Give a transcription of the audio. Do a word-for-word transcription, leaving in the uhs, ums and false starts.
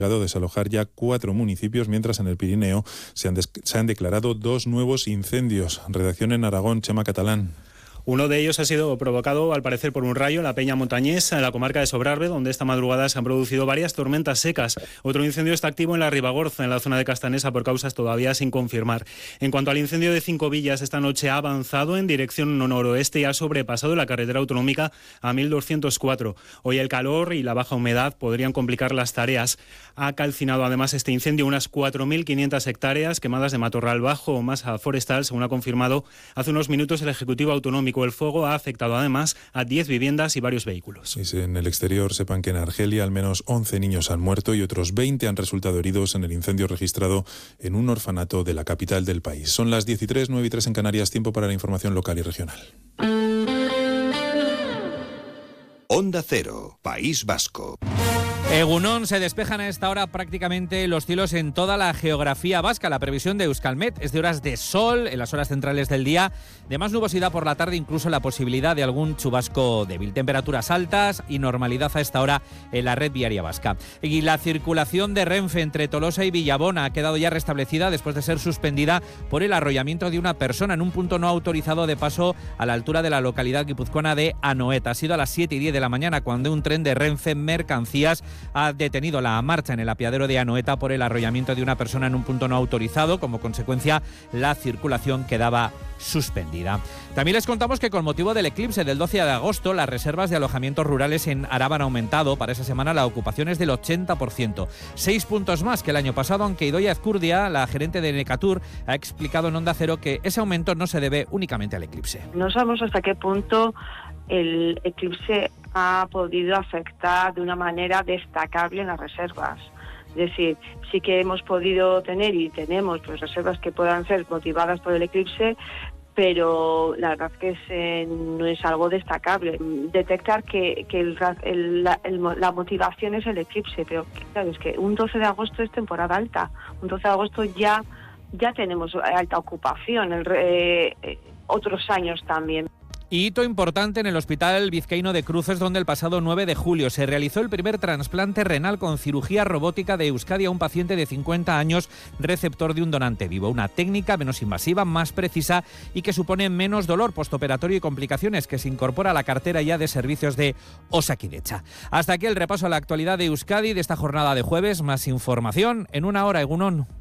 desalojar ya cuatro municipios, mientras en el Pirineo se han, des- se han declarado dos nuevos incendios. Redacción en Aragón, Chema Catalán. Uno de ellos ha sido provocado, al parecer, por un rayo en la Peña Montañés, en la comarca de Sobrarbe, donde esta madrugada se han producido varias tormentas secas. Otro incendio está activo en la Ribagorza, en la zona de Castanesa, por causas todavía sin confirmar. En cuanto al incendio de Cinco Villas, esta noche ha avanzado en dirección noroeste y ha sobrepasado la carretera autonómica a mil doscientos cuatro. Hoy el calor y la baja humedad podrían complicar las tareas. Ha calcinado además este incendio unas cuatro mil quinientas hectáreas quemadas de matorral bajo o masa forestal, según ha confirmado hace unos minutos el Ejecutivo Autonómico. El fuego ha afectado además a diez viviendas y varios vehículos. Y en el exterior sepan que en Argelia al menos once niños han muerto y otros veinte han resultado heridos en el incendio registrado en un orfanato de la capital del país. Son las diez y tres, nueve y tres en Canarias, tiempo para la información local y regional. Onda Cero, País Vasco. Egunon, se despejan a esta hora prácticamente los cielos en toda la geografía vasca. La previsión de Euskalmet es de horas de sol en las horas centrales del día, de más nubosidad por la tarde, incluso la posibilidad de algún chubasco débil. Temperaturas altas y normalidad a esta hora en la red viaria vasca. Y la circulación de Renfe entre Tolosa y Villabona ha quedado ya restablecida después de ser suspendida por el arrollamiento de una persona en un punto no autorizado de paso a la altura de la localidad guipuzcoana de Anoeta. Ha sido a las siete y diez de la mañana cuando un tren de Renfe Mercancías ha detenido la marcha en el apeadero de Anoeta por el arrollamiento de una persona en un punto no autorizado. Como consecuencia, la circulación quedaba suspendida. También les contamos que con motivo del eclipse del doce de agosto, las reservas de alojamientos rurales en Araba han aumentado. Para esa semana la ocupación es del ochenta por ciento. Seis puntos más que el año pasado, aunque Idoia Azcurdia, la gerente de Necatur, ha explicado en Onda Cero que ese aumento no se debe únicamente al eclipse. No sabemos hasta qué punto el eclipse ha podido afectar de una manera destacable en las reservas. Es decir, sí que hemos podido tener y tenemos pues reservas que puedan ser motivadas por el eclipse, pero la verdad que es, eh, no es algo destacable. Detectar que, que el, el, la, el, la motivación es el eclipse, pero claro, es que un doce de agosto es temporada alta. Un doce de agosto ya, ya tenemos alta ocupación, el, eh, eh, otros años también. Y hito importante en el Hospital Vizcaíno de Cruces, donde el pasado nueve de julio se realizó el primer trasplante renal con cirugía robótica de Euskadi a un paciente de cincuenta años receptor de un donante vivo. Una técnica menos invasiva, más precisa y que supone menos dolor postoperatorio y complicaciones, que se incorpora a la cartera ya de servicios de Osakidecha. Hasta aquí el repaso a la actualidad de Euskadi de esta jornada de jueves. Más información en una hora, Egunon.